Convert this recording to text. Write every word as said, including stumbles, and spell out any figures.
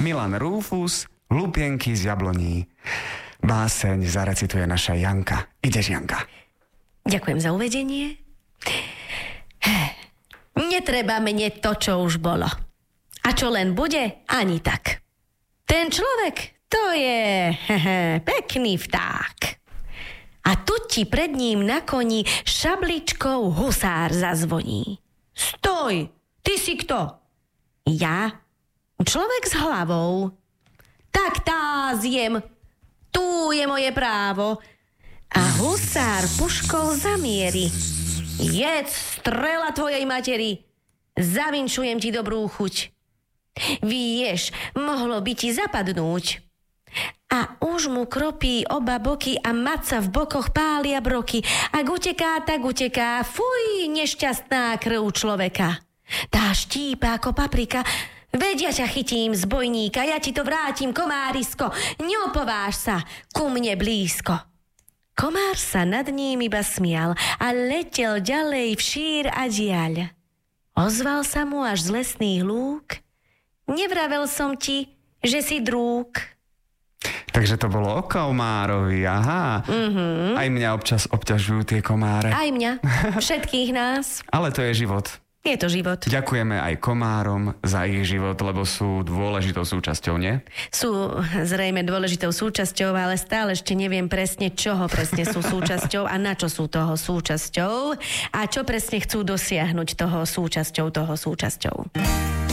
Milan Rúfus, Lupienky z jabloní. Báseň zarecituje naša Janka. Ideš, Janka. Ďakujem za uvedenie. Netreba mne to, čo už bolo. A čo len bude, ani tak. Ten človek, to je hehe, pekný vták. A tu ti pred ním na koni šabličkou husár zazvoní. Stoj, ty si kto? Ja? Človek s hlavou. Tak tá zjem. Tu je moje právo. A husár puškou zamieri. Jedz, strela tvojej materi. Zavinčujem ti dobrú chuť. Vieš, mohlo by ti zapadnúť. A už mu kropí oba boky a maca v bokoch pália broky. Ak uteká, tak uteká. Fuj, nešťastná krv človeka. Tá štípa ako paprika. Veď ja ťa chytím z bojníka, ja ti to vrátim, komárisko. Neopováž sa ku mne blízko. Komár sa nad ním iba smial a letel ďalej všír a diaľ. Ozval sa mu až z lesných lúk. Nevravel som ti, že si drúg. Takže to bolo o komárovi, aha. Mm-hmm. Aj mňa občas obťažujú tie komáre. Aj mňa, všetkých nás. Ale to je život. Je to život. Ďakujeme aj komárom za ich život, lebo sú dôležitou súčasťou, nie? Sú zrejme dôležitou súčasťou, ale stále ešte neviem presne, čoho presne sú súčasťou a na čo sú toho súčasťou a čo presne chcú dosiahnuť toho súčasťou toho súčasťou.